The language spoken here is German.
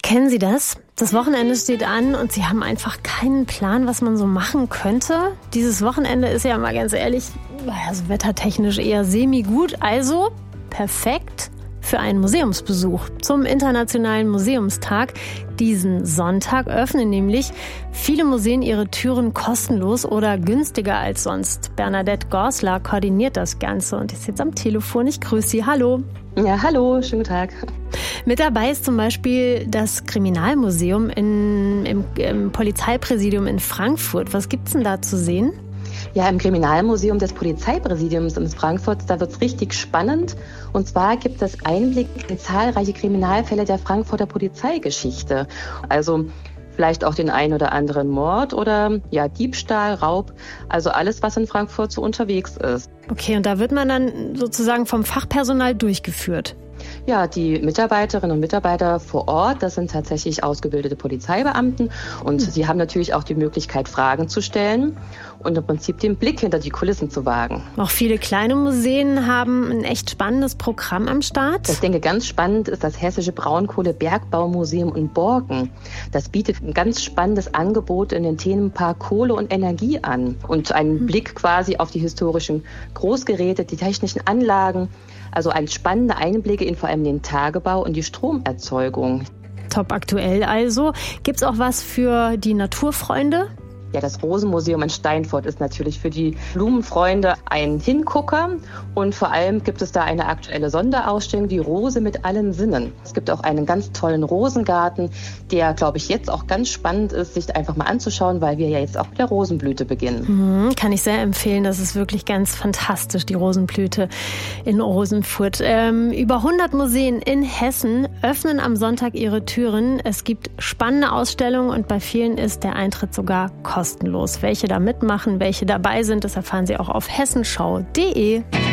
Kennen Sie das? Das Wochenende steht an und Sie haben einfach keinen Plan, was man so machen könnte. Dieses Wochenende ist ja mal ganz ehrlich, also wettertechnisch eher semi-gut, also perfekt für einen Museumsbesuch zum Internationalen Museumstag. Diesen Sonntag öffnen nämlich viele Museen ihre Türen kostenlos oder günstiger als sonst. Bernadette Gorsler koordiniert das Ganze und ist jetzt am Telefon. Ich grüße Sie. Hallo. Ja, hallo, schönen guten Tag. Mit dabei ist zum Beispiel das Kriminalmuseum im Polizeipräsidium in Frankfurt. Was gibt's denn da zu sehen? Ja, im Kriminalmuseum des Polizeipräsidiums in Frankfurt, da wird's richtig spannend. Und zwar gibt es Einblick in zahlreiche Kriminalfälle der Frankfurter Polizeigeschichte. Also vielleicht auch den einen oder anderen Mord oder ja, Diebstahl, Raub, also alles, was in Frankfurt so unterwegs ist. Okay, und da wird man dann sozusagen vom Fachpersonal durchgeführt? Ja, die Mitarbeiterinnen und Mitarbeiter vor Ort, das sind tatsächlich ausgebildete Polizeibeamten und sie haben natürlich auch die Möglichkeit, Fragen zu stellen und im Prinzip den Blick hinter die Kulissen zu wagen. Auch viele kleine Museen haben ein echt spannendes Programm am Start. Ich denke, ganz spannend ist das Hessische Braunkohle-Bergbaumuseum in Borken. Das bietet ein ganz spannendes Angebot in den Themenpark Kohle und Energie an und einen Blick quasi auf die historischen Großgeräte, die technischen Anlagen. Also ein spannender Einblicke in vor allem den Tagebau und die Stromerzeugung. Top aktuell also. Gibt's auch was für die Naturfreunde? Ja, das Rosenmuseum in Steinfurt ist natürlich für die Blumenfreunde ein Hingucker. Und vor allem gibt es da eine aktuelle Sonderausstellung, die Rose mit allen Sinnen. Es gibt auch einen ganz tollen Rosengarten, der, glaube ich, jetzt auch ganz spannend ist, sich einfach mal anzuschauen, weil wir ja jetzt auch mit der Rosenblüte beginnen. Kann ich sehr empfehlen. Das ist wirklich ganz fantastisch, die Rosenblüte in Rosenfurt. Über 100 Museen in Hessen öffnen am Sonntag ihre Türen. Es gibt spannende Ausstellungen und bei vielen ist der Eintritt sogar kostenlos. Welche da mitmachen, welche dabei sind, das erfahren Sie auch auf hessenschau.de.